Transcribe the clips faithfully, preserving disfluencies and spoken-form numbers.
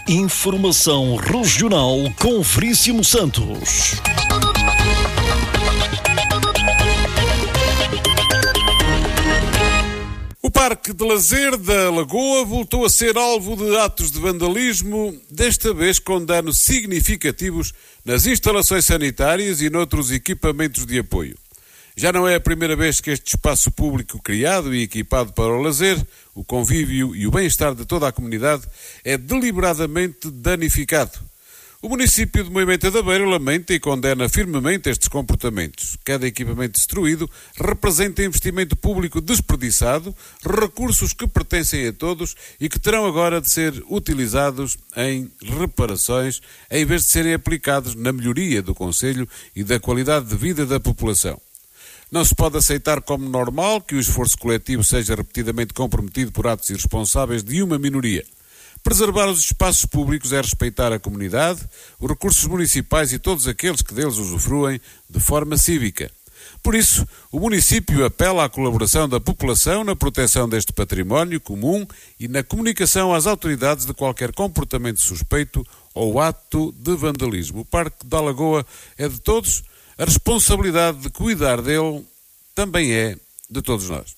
Informação regional com Veríssimo Santos. O Parque de Lazer da Lagoa voltou a ser alvo de atos de vandalismo, desta vez com danos significativos nas instalações sanitárias e noutros equipamentos de apoio. Já não é a primeira vez que este espaço público criado e equipado para o lazer, o convívio e o bem-estar de toda a comunidade é deliberadamente danificado. O município de Moimenta da Beira lamenta e condena firmemente estes comportamentos. Cada equipamento destruído representa investimento público desperdiçado, recursos que pertencem a todos e que terão agora de ser utilizados em reparações, em vez de serem aplicados na melhoria do concelho e da qualidade de vida da população. Não se pode aceitar como normal que o esforço coletivo seja repetidamente comprometido por atos irresponsáveis de uma minoria. Preservar os espaços públicos é respeitar a comunidade, os recursos municipais e todos aqueles que deles usufruem de forma cívica. Por isso, o município apela à colaboração da população na proteção deste património comum e na comunicação às autoridades de qualquer comportamento suspeito ou ato de vandalismo. O Parque da Lagoa é de todos. A responsabilidade de cuidar dele também é de todos nós.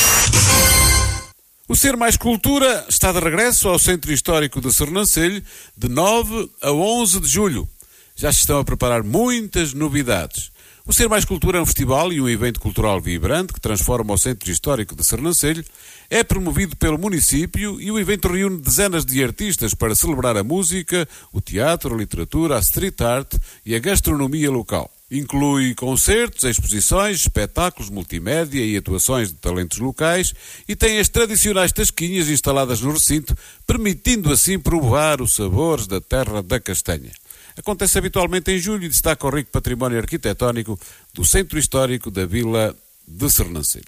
O Ser Mais Cultura está de regresso ao Centro Histórico de Sernancelho de nove a onze de julho. Já se estão a preparar muitas novidades. O Ser Mais Cultura é um festival e um evento cultural vibrante que transforma o Centro Histórico de Sernancelho. É promovido pelo município e o evento reúne dezenas de artistas para celebrar a música, o teatro, a literatura, a street art e a gastronomia local. Inclui concertos, exposições, espetáculos multimédia e atuações de talentos locais e tem as tradicionais tasquinhas instaladas no recinto, permitindo assim provar os sabores da terra da castanha. Acontece habitualmente em julho e destaca o rico património arquitetónico do Centro Histórico da Vila de Sernancelho.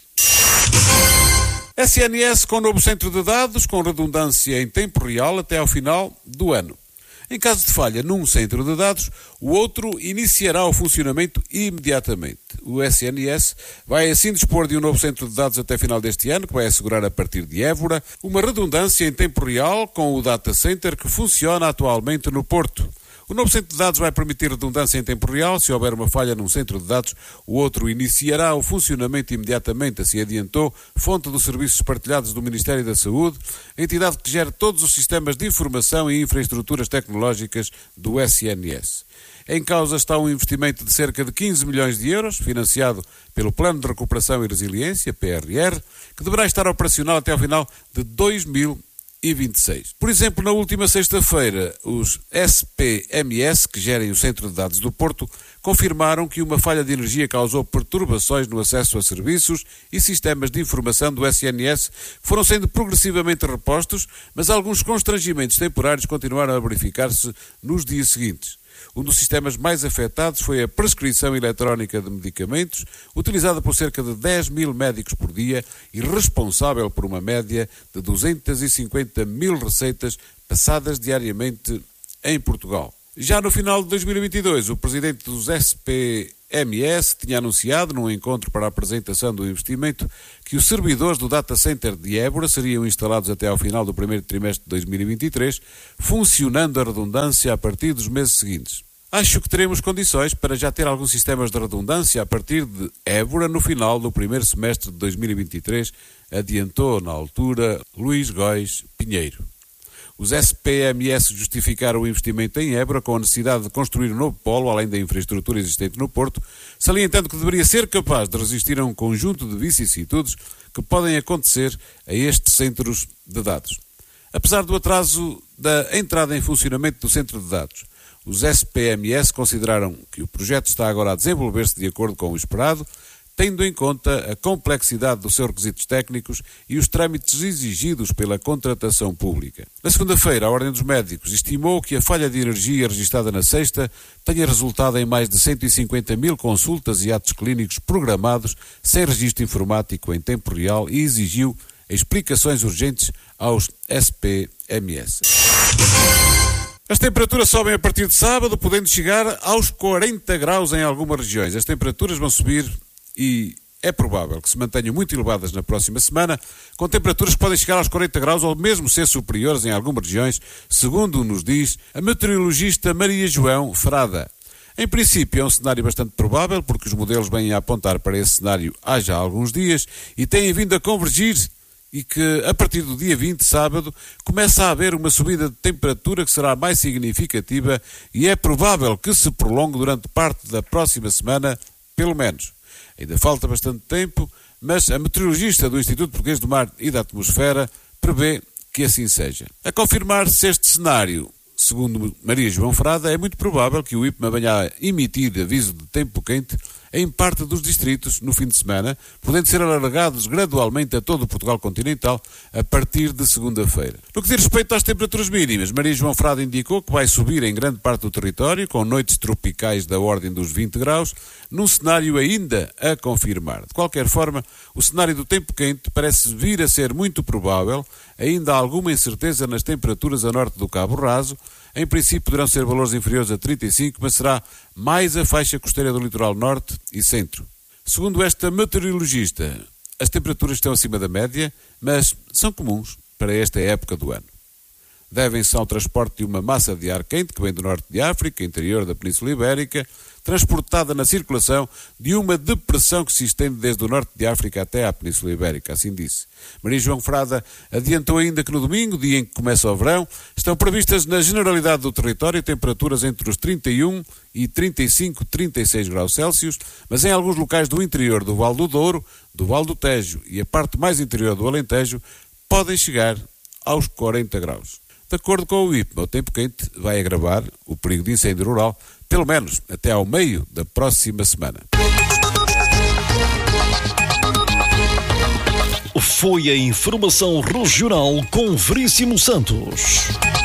S N S com novo centro de dados, com redundância em tempo real até ao final do ano. Em caso de falha num centro de dados, o outro iniciará o funcionamento imediatamente. O S N S vai assim dispor de um novo centro de dados até final deste ano, que vai assegurar a partir de Évora uma redundância em tempo real com o data center que funciona atualmente no Porto. O novo centro de dados vai permitir redundância em tempo real. Se houver uma falha num centro de dados, o outro iniciará o funcionamento imediatamente, assim adiantou fonte dos serviços partilhados do Ministério da Saúde, a entidade que gera todos os sistemas de informação e infraestruturas tecnológicas do S N S. Em causa está um investimento de cerca de quinze milhões de euros, financiado pelo Plano de Recuperação e Resiliência, P R R, que deverá estar operacional até ao final de dois mil e vinte e seis. Por exemplo, na última sexta-feira, os S P M S, que gerem o Centro de Dados do Porto, confirmaram que uma falha de energia causou perturbações no acesso a serviços e sistemas de informação do S N S, que foram sendo progressivamente repostos, mas alguns constrangimentos temporários continuaram a verificar-se nos dias seguintes. Um dos sistemas mais afetados foi a prescrição eletrónica de medicamentos, utilizada por cerca de dez mil médicos por dia e responsável por uma média de duzentas e cinquenta mil receitas passadas diariamente em Portugal. Já no final de dois mil e vinte e dois, o presidente dos S P M S tinha anunciado, num encontro para a apresentação do investimento, que os servidores do Data Center de Évora seriam instalados até ao final do primeiro trimestre de dois mil e vinte e três, funcionando a redundância a partir dos meses seguintes. Acho que teremos condições para já ter alguns sistemas de redundância a partir de Évora no final do primeiro semestre de dois mil e vinte e três, adiantou na altura Luís Góis Pinheiro. Os S P M S justificaram o investimento em Évora com a necessidade de construir um novo polo, além da infraestrutura existente no Porto, salientando que deveria ser capaz de resistir a um conjunto de vicissitudes que podem acontecer a estes centros de dados. Apesar do atraso da entrada em funcionamento do centro de dados, os S P M S consideraram que o projeto está agora a desenvolver-se de acordo com o esperado, tendo em conta a complexidade dos seus requisitos técnicos e os trâmites exigidos pela contratação pública. Na segunda-feira, a Ordem dos Médicos estimou que a falha de energia registada na sexta tenha resultado em mais de cento e cinquenta mil consultas e atos clínicos programados sem registro informático em tempo real e exigiu explicações urgentes aos S P M S. As temperaturas sobem a partir de sábado, podendo chegar aos quarenta graus em algumas regiões. As temperaturas vão subir e é provável que se mantenham muito elevadas na próxima semana, com temperaturas que podem chegar aos quarenta graus ou mesmo ser superiores em algumas regiões, segundo nos diz a meteorologista Maria João Frada. Em princípio é um cenário bastante provável, porque os modelos vêm a apontar para esse cenário há já alguns dias e têm vindo a convergir, e que a partir do dia vinte, sábado, começa a haver uma subida de temperatura que será mais significativa e é provável que se prolongue durante parte da próxima semana, pelo menos. Ainda falta bastante tempo, mas a meteorologista do Instituto Português do Mar e da Atmosfera prevê que assim seja. A confirmar-se este cenário, segundo Maria João Frada, é muito provável que o IPMA venha a emitir aviso de tempo quente em parte dos distritos no fim de semana, podendo ser alargados gradualmente a todo o Portugal continental a partir de segunda-feira. No que diz respeito às temperaturas mínimas, Maria João Frada indicou que vai subir em grande parte do território, com noites tropicais da ordem dos vinte graus, num cenário ainda a confirmar. De qualquer forma, o cenário do tempo quente parece vir a ser muito provável, ainda há alguma incerteza nas temperaturas a norte do Cabo Raso. Em princípio poderão ser valores inferiores a trinta e cinco, mas será mais a faixa costeira do litoral norte e centro. Segundo esta meteorologista, as temperaturas estão acima da média, mas são comuns para esta época do ano. Devem-se ao transporte de uma massa de ar quente que vem do norte de África, interior da Península Ibérica, transportada na circulação de uma depressão que se estende desde o norte de África até à Península Ibérica, assim disse. Maria João Frada adiantou ainda que no domingo, dia em que começa o verão, estão previstas na generalidade do território temperaturas entre os trinta e um e trinta e cinco, trinta e seis graus Celsius, mas em alguns locais do interior do Vale do Douro, do Vale do Tejo e a parte mais interior do Alentejo podem chegar aos quarenta graus. De acordo com o IPMA, o tempo quente vai agravar o perigo de incêndio rural, pelo menos até ao meio da próxima semana. Foi a informação regional com Veríssimo Santos.